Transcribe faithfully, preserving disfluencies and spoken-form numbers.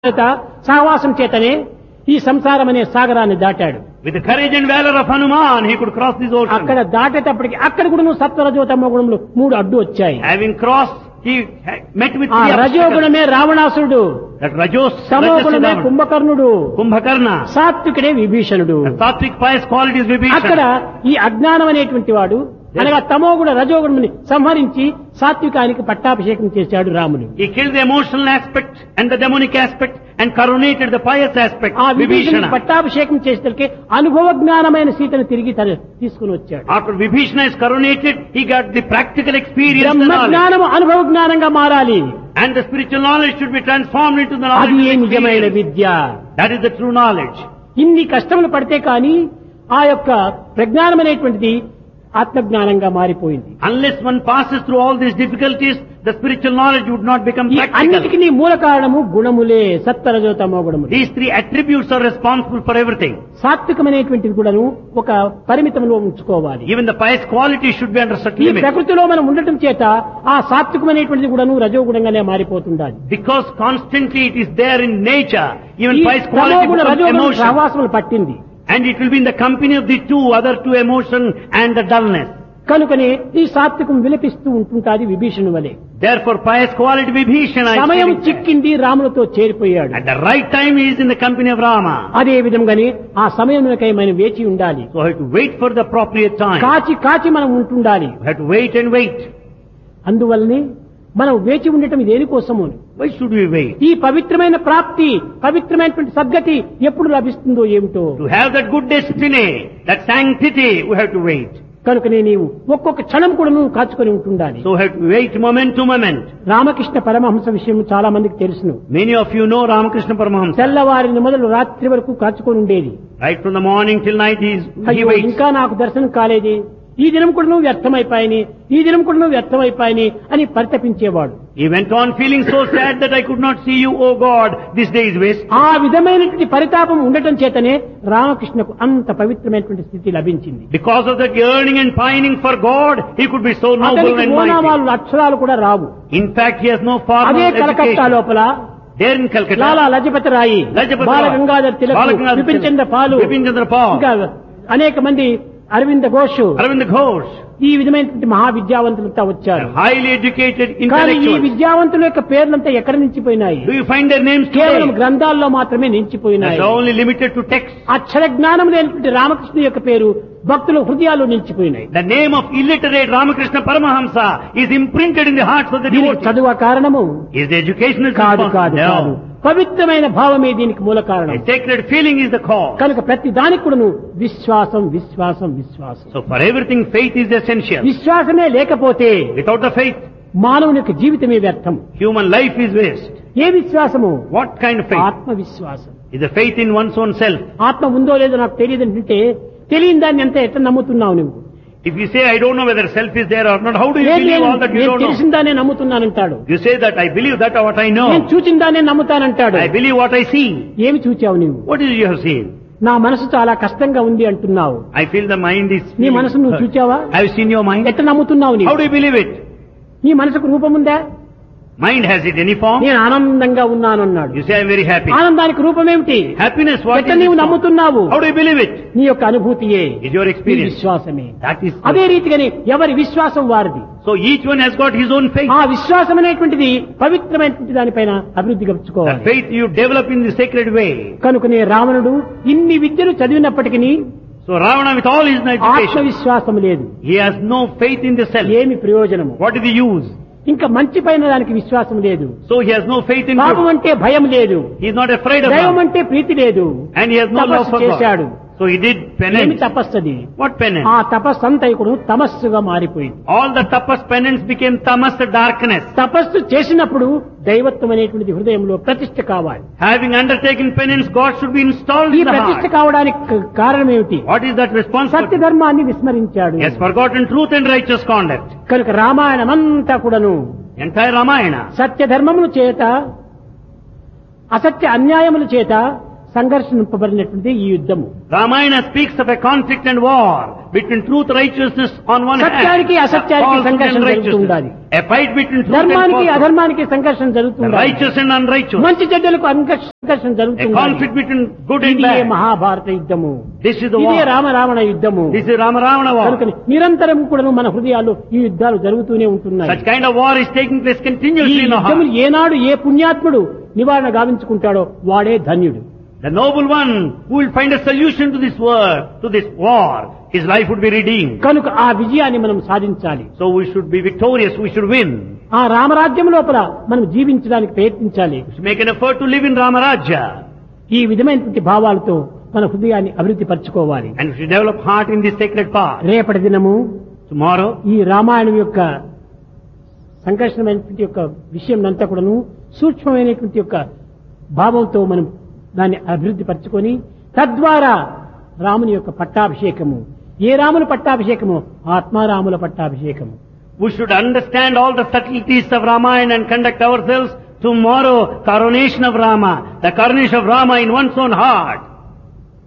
సహవాసం చేతనే ఈ సంసారం అనే సాగరాన్ని దాటాడు. With the courage and valor of Hanuman, he could cross this ocean. అక్కడ దాటేటప్పటికి అక్కడ కూడా నువ్వు సత్వరజోతమో గుణములు మూడు అడ్డు వచ్చాయి. Having crossed, he met with ఆ three obstacles. రజోగుణమే రావణాసురుడు, That Rajos, తమోగుణమే Rajas, కుంభకర్ణుడు, Kumbhakarna. సాత్వికుడే విభీషణుడు. The sattvic pious qualities అక్కడ Vibhishana. ఈ అజ్ఞానం అనేటువంటి వాడు అనగా తమోగుణ రజోగుణముని సంహరించి సాత్వికానికి పట్టాభిషేకం చేశాడు రాముడు. He killed the emotional aspect and the demonic aspect and coronated the pious aspect. ఆ విభీషణుని Vibhishana. పట్టాభిషేకం చేసేసరికి అనుభవ జ్ఞానమైన సీతను తిరిగి తన తీసుకుని వచ్చాడు. After Vibhishana is coronated, he got the practical experience and Brahma knowledge. జ్ఞానము అనుభవ జ్ఞానంగా మారాలి. And the spiritual knowledge should be transformed into the అది knowledge ఏ of నిజమైన experience. Vidya. That is the true knowledge. ఇన్ని కష్టములు పడితే కానీ ఆ యొక్క ప్రజ్ఞానం అనేటువంటిది ఆత్మజ్ఞానంగా మారిపోయింది. Unless one passes through all these difficulties, the spiritual knowledge would not become ఈ practical. అన్నిటికీ మూల కారణము గుణములే, సత్వరజోతమో గుణములు. These three attributes are responsible for everything. సాత్వికమైనటువంటిది కూడాను ఒక పరిమితంలో ఉంచుకోవాలి. Even the pious quality should be under certain ఈ limits. ప్రకృతిలో మనం ఉండటం చేత ఆ సాత్వికమైనటువంటిది కూడాను రజోగుణంగానే మారిపోతుండాలి. Because constantly it is there in nature, even ఈ pious quality తమోగుణ becomes రజోగుణ emotion. సహవాసములు పట్టింది. And it will be in the company of the two, other two, emotion and the dullness. కనుకనే ఈ సాత్వికం విలపిస్తూ ఉంటుంటాది విభీషణు వలె. Therefore pious quality Vibhishana is సమయం living there. చిక్కింది, రాములతో చేరిపోయాడు. At the right time he is in the company of Rama. అదే విధంగానే ఆ సమయమునకై మనం వేచి ఉండాలి. So we have to wait for the appropriate time. కాచి కాచి మనం ఉంటుండాలి. We have to wait and wait. అందువల్లనే మనం వేచి ఉండటం దేనికోసము? Why should we wait? ఈ పవిత్రమైన ప్రాప్తి, పవిత్రమైనటువంటి సద్గతి ఎప్పుడు లభిస్తుందో ఏమిటో. To have that good destiny, that sanctity, we have to wait. కనుకనే నీవు ఒక్కొక్క క్షణం కూడా నువ్వు కాచుకొని ఉంటుండాలి. So we have to wait moment to moment. Ramakrishna Paramahamsa విషయం చాలా మందికి తెలుసును. Many of you know Ramakrishna Paramahamsa. తెల్లవారిని మొదలు రాత్రి వరకు కాచుకొని ఉండేది. Right from the morning till night he, is, he అయ్యో waits. ఇంకా నాకు దర్శనం కాలేదే, ఈ దినం కూడా నువ్వు వ్యర్థమైపోయాని, ఈ దినం కూడా నువ్వు వ్యర్థమైపోయాని అని పరితపించేవాడు. He went on feeling so sad that I could not see you, oh God, this day is waste. ఆ విధమైనటువంటి పరితాపం ఉండటం చేతనే రామకృష్ణకు అంత పవిత్రమైనటువంటి స్థితి లభించింది. Because of that yearning and pining for God, he could be so noble అతనికి and ఓనామాలు mighty. అక్షరాలు కూడా రావు. In fact, he has no formal అదే కలకత్తా education. లోపల There in Calcutta, Lala Lajpat రాయి, Lajapati బాల Rai, గంగాధర్ తిలక్, Balaganga విపిన్ చంద్ర పాలు, Vipin Chandra Pal, ఇంకా అనేక మంది, అరవింద ఘోష్, Arvind Ghosh, ఈ విధమైనటువంటి మహా విద్యావంతులంతా వచ్చారు. highly educated కానీ ఈ intellectuals. విద్యావంతుల యొక్క పేర్లంతా ఎక్కడ నిలిచిపోయినాయి? Do you find their names కేవలం today? గ్రంథాల్లో మాత్రమే నిలిచిపోయినాయి. That's only limited to text. అక్షర జ్ఞానం లేనటువంటి రామకృష్ణ యొక్క పేరు భక్తుల హృదయాల్లో నిలిచిపోయినాయి. The name of illiterate Ramakrishna Paramahamsa is imprinted in the hearts of the దీనికి devotees. చదువు కారణము Is the educational కాదు కాదు కాదు, No. పవిత్రమైన భావమే దీనికి మూల కారణం. A sacred feeling is the cause. కనుక ప్రతి దానికి కూడాను విశ్వాసం విశ్వాసం విశ్వాసం. So for everything faith is essential. విశ్వాసమే లేకపోతే Without the faith, మానవుని యొక్క జీవితమే వ్యర్థం. human life is waste. ఏ విశ్వాసము? What kind of faith? ఆత్మవిశ్వాసం. Is the faith in one's own self. ఆత్మ ఉందో లేదో నాకు తెలియదు అంటే తెలియని దాన్ని ఎంత ఎట్లా నమ్ముతున్నావు నువ్వు? If you say, I don't know whether self is there or not, how do you లేదు, believe all that you నేను don't know? తెలిసిన దాన్నే నమ్ముతున్నానంటాడు. You say that I believe that what I know. నేను చూచిన దాన్నే నమ్ముతానంటాడు. I believe what I see. ఏమి చూచావు నువ్వు? What is it you have seen? నా మనసు చాలా కష్టంగా ఉంది అంటున్నావు. I feel the mind is నీ feeling మనసు నువ్వు hurt. చూచావా? Have you seen your mind? ఎట్లా నమ్ముతున్నావు How నీవు? do you believe it? నీ మనసుకు రూపం ఉందా? Mind has it any form? నేను ఆనందంగా ఉన్నాను అన్నాడు. You say, I'm very happy. ఆనందానికి రూపమేమిటి? Happiness, what ఎట్లా is నీవు its form? నమ్ముతున్నావు? How do you believe it? నీ యొక్క అనుభూతియే, Is your నీ experience. విశ్వాసమే. That is. అదే రీతిగానే ఎవరి విశ్వాసం వారిది. So each one has got his own faith. ఆ విశ్వాసం అనేటువంటిది పవిత్రమైనటువంటి దానిపైన అభివృద్ధి The గడుచుకోవాలి. faith you develop in the sacred way. కనుకనే రావణుడు ఇన్ని విద్యలు చదివినప్పటికీ So Ravana with all his education, ఆత్మవిశ్వాసం లేదు. he has no faith in the self. ఏమి ప్రయోజనము? What is the use? ఇంకా మంచి పైన దానికి విశ్వాసం లేదు. So he has no faith in పాపం good. అంటే భయం లేదు. He is not afraid of దైవం God. అంటే ప్రీతి లేదు. And he has no love తపస్సు for చేశాడు. God. So he did ఏమి penance. తపస్సది? What penance? ఆ తపస్సంతైకుడు తమస్సుగా మారిపోయింది. All the tapas penance became tamas, darkness. తపస్సు చేసినప్పుడు దైవత్వం అనేటువంటిది హృదయంలో ప్రతిష్ఠ కావాలి. Having undertaken penance, God should be installed ఈ in the ప్రతిష్ఠ heart. కావడానికి క- కారణం ఏమిటి? What is that responsibility? సత్య ధర్మాన్ని విస్మరించాడు. He has forgotten truth and righteous conduct. కనుక రామాయణం అంతా కూడాను Entire Ramayana. సత్య ధర్మముల చేత అసత్య అన్యాయముల చేత సంఘర్షింపబడినటువంటి ఈ యుద్ధము. Ramayana speaks of a conflict and war between truth, righteousness on one hand, సత్యానికి అసత్యానికి falsehood సంఘర్షణ and జరుగుతూ ఉండాలి. righteousness. A fight between truth and ధర్మానికి falsehood, అధర్మానికి సంఘర్షణ జరుగుతుంది. righteous and unrighteous. మంచి చెడ్డలకు సంఘర్షణ సంఘర్షణ A జరుగుతుంది. conflict between good and ఇదే bad. మహాభారత యుద్ధము. This is the ఇదే war. రామ రావణ యుద్ధము. This is Rama-Ravana war. కనుక నిరంతరం కూడా మన హృదయాల్లో ఈ యుద్ధాలు జరుగుతూనే ఉంటున్నాయి. Such kind of war is taking place ఈ continuously in our యుద్ధములు heart. ఏనాడు ఏ పుణ్యాత్ముడు నివారణ గావించుకుంటాడో వాడే ధన్యుడు. The noble one who will find a solution to this war, to this war, his life would be redeemed. కనుక ఆ విజయాన్ని మనం సాధించాలి. So we should be victorious, we should win. ఆ రామరాజ్యం లోపల మనం జీవించడానికి ప్రయత్నించాలి. We should make an effort to live in Ramarajya. ఈ విధమైనటువంటి భావాలతో మన హృదయాన్ని అభివృద్ధి పరచుకోవాలి. And we should develop heart in this sacred path. రేపటి దినము Tomorrow, ఈ రామాయణం యొక్క సంఘర్షణమైనటువంటి యొక్క విషయం అంతా కూడాను సూక్ష్మమైనటువంటి యొక్క భావంతో మనం దాన్ని అభివృద్ధి పరచుకొని తద్వారా రాముని యొక్క పట్టాభిషేకము, ఏ రాముల పట్టాభిషేకము, ఆత్మారాముల పట్టాభిషేకము. we should understand all the subtleties of Ramayana and conduct ourselves tomorrow, coronation of Rama, the coronation of Rama in one's own heart.